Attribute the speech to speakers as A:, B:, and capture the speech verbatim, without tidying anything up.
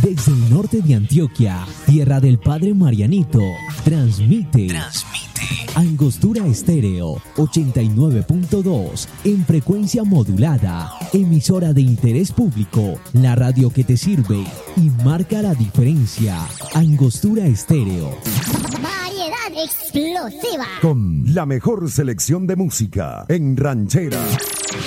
A: Desde el norte de Antioquia, tierra del Padre Marianito, transmite, transmite Angostura Estéreo ochenta y nueve punto dos en frecuencia modulada, emisora de interés público, la radio que te sirve y marca la diferencia. Angostura Estéreo.
B: Variedad explosiva.
C: Con la mejor selección de música en ranchera,